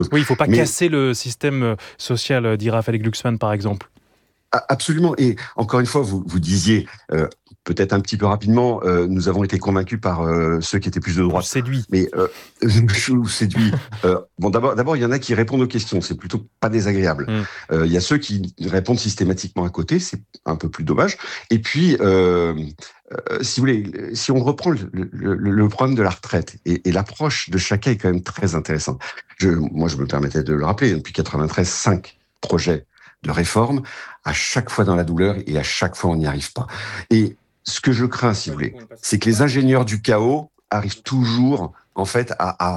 Oui, il ne faut pas Mais casser le système social, dit Raphaël Glucksmann, par exemple. absolument. Et encore une fois, vous disiez, peut-être un petit peu rapidement, nous avons été convaincus par ceux qui étaient plus de Ou droite. séduit. Mais je vous séduis. Bon, d'abord, il y en a qui répondent aux questions. C'est plutôt pas désagréable. Hmm. Il y a ceux qui répondent systématiquement à côté. C'est un peu plus dommage. Et puis, si vous voulez, si on reprend le problème de la retraite et l'approche de chacun est quand même très intéressante. Moi, je me permettais de le rappeler. Depuis 93, 5 projets de réforme, à chaque fois dans la douleur et à chaque fois on n'y arrive pas. Et ce que je crains, si vous voulez, c'est que les ingénieurs du chaos arrivent toujours, en fait,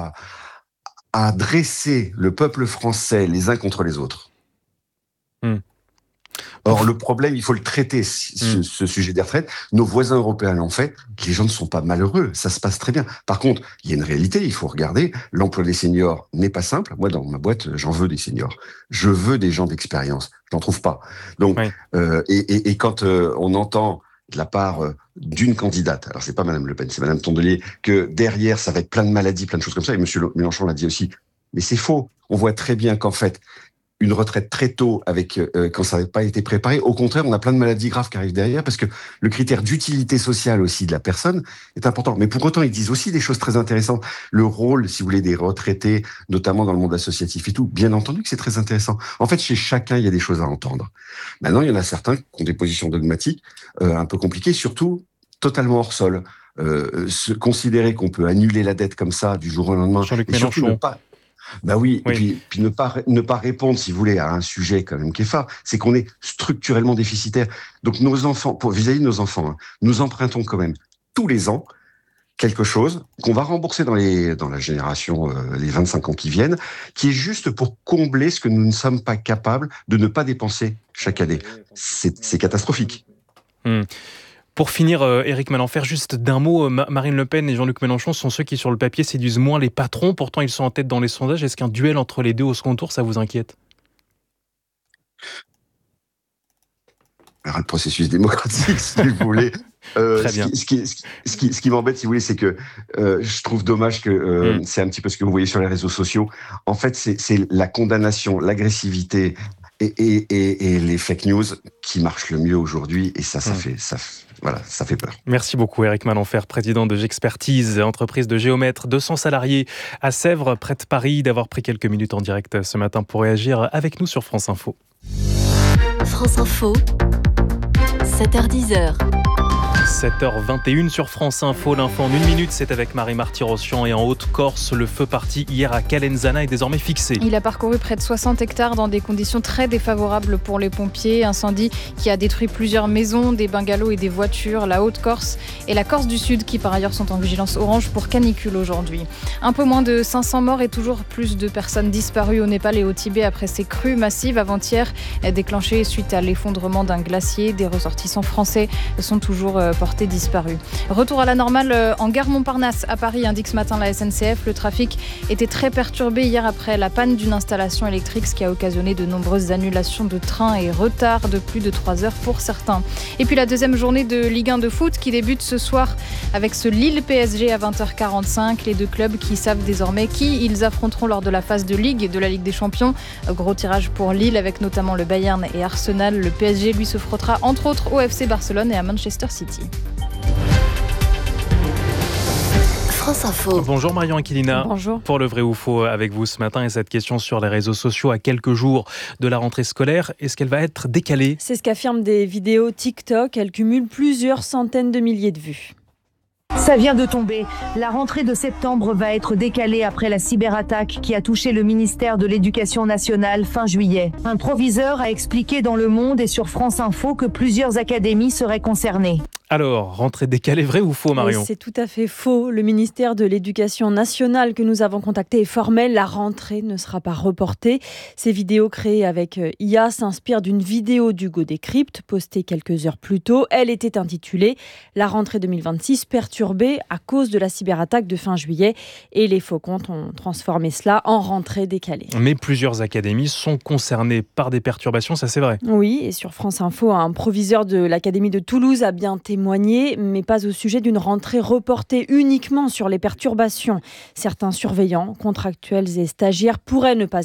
à dresser le peuple français les uns contre les autres. Hmm. Or, Pour... le problème, il faut le traiter, Hmm. ce sujet des retraites. Nos voisins européens l'ont fait. Les gens ne sont pas malheureux. Ça se passe très bien. Par contre, il y a une réalité, il faut regarder. L'emploi des seniors n'est pas simple. Moi, dans ma boîte, j'en veux des seniors. Je veux des gens d'expérience. Je n'en trouve pas. Donc, Oui. et quand on entend de la part d'une candidate, alors c'est pas Madame Le Pen, c'est Madame Tondelier, que derrière, ça va être plein de maladies, plein de choses comme ça, et Monsieur Mélenchon l'a dit aussi. Mais c'est faux. On voit très bien qu'en fait, une retraite très tôt avec quand ça n'avait pas été préparé. Au contraire, on a plein de maladies graves qui arrivent derrière parce que le critère d'utilité sociale aussi de la personne est important. Mais pour autant, ils disent aussi des choses très intéressantes. Le rôle, si vous voulez, des retraités, notamment dans le monde associatif et tout, bien entendu que c'est très intéressant. En fait, chez chacun, il y a des choses à entendre. Maintenant, il y en a certains qui ont des positions dogmatiques un peu compliquées, surtout totalement hors sol. Considérer qu'on peut annuler la dette comme ça du jour au lendemain Jean-Luc et surtout ne Mélenchon. pas bah oui, et Oui. puis ne pas répondre, si vous voulez, à un sujet quand même qui est phare, c'est qu'on est structurellement déficitaire. Donc nos enfants, vis-à-vis de nos enfants, hein, nous empruntons quand même tous les ans quelque chose qu'on va rembourser dans la génération, les 25 ans qui viennent, qui est juste pour combler ce que nous ne sommes pas capables de ne pas dépenser chaque année. C'est catastrophique. Hmm. Pour finir, Éric Malenfer, juste d'un mot, Marine Le Pen et Jean-Luc Mélenchon sont ceux qui, sur le papier, séduisent moins les patrons. Pourtant, ils sont en tête dans les sondages. Est-ce qu'un duel entre les deux au second tour, ça vous inquiète ? Un processus démocratique, si vous voulez. Très bien. Ce qui m'embête, si vous voulez, c'est que je trouve dommage que Hmm. c'est un petit peu ce que vous voyez sur les réseaux sociaux. En fait, c'est la condamnation, l'agressivité et les fake news qui marchent le mieux aujourd'hui. Et voilà, ça fait peur. Merci beaucoup, Éric Malenfer, président de Gexpertise, entreprise de géomètres, 200 salariés à Sèvres, près de Paris, d'avoir pris quelques minutes en direct ce matin pour réagir avec nous sur France Info. France Info, 7h10. 7h21 sur France Info. L'info en 1 minute, c'est avec Marie Marty-Rossian. Et en Haute-Corse, le feu parti hier à Calenzana est désormais fixé. Il a parcouru près de 60 hectares dans des conditions très défavorables pour les pompiers. Incendie qui a détruit plusieurs maisons, des bungalows et des voitures. La Haute-Corse et la Corse du Sud qui par ailleurs sont en vigilance orange pour canicule aujourd'hui. Un peu moins de 500 morts et toujours plus de personnes disparues au Népal et au Tibet après ces crues massives avant-hier déclenchées suite à l'effondrement d'un glacier. Des ressortissants français sont toujours portés disparus. Retour à la normale en gare Montparnasse à Paris, indique ce matin la SNCF. Le trafic était très perturbé hier après la panne d'une installation électrique, ce qui a occasionné de nombreuses annulations de trains et retards de plus de 3 heures pour certains. Et puis la deuxième journée de Ligue 1 de foot qui débute ce soir avec ce Lille-PSG à 20h45. Les deux clubs qui savent désormais qui ils affronteront lors de la phase de Ligue et de la Ligue des Champions. Gros tirage pour Lille avec notamment le Bayern et Arsenal. Le PSG lui se frottera entre autres au FC Barcelone et à Manchester City. France Info. Bonjour Marion Aquilina. Bonjour. Pour le vrai ou faux avec vous ce matin et cette question sur les réseaux sociaux à quelques jours de la rentrée scolaire, est-ce qu'elle va être décalée ? C'est ce qu'affirment des vidéos TikTok. Elles cumulent plusieurs centaines de milliers de vues. Ça vient de tomber. La rentrée de septembre va être décalée après la cyberattaque qui a touché le ministère de l'Éducation nationale fin juillet. Un proviseur a expliqué dans Le Monde et sur France Info que plusieurs académies seraient concernées. Alors, rentrée décalée, vrai ou faux Marion ? C'est tout à fait faux. Le ministère de l'Éducation nationale que nous avons contacté est formel. La rentrée ne sera pas reportée. Ces vidéos créées avec IA s'inspirent d'une vidéo d'Hugo Décrypte postée quelques heures plus tôt. Elle était intitulée « La rentrée 2026 perturbée à cause de la cyberattaque de fin juillet ». Et les faux comptes ont transformé cela en rentrée décalée. Mais plusieurs académies sont concernées par des perturbations, ça c'est vrai. Oui, et sur France Info, un proviseur de l'Académie de Toulouse a bien témoigné témoigner, mais pas au sujet d'une rentrée reportée uniquement sur les perturbations. Certains surveillants, contractuels et stagiaires pourraient ne pas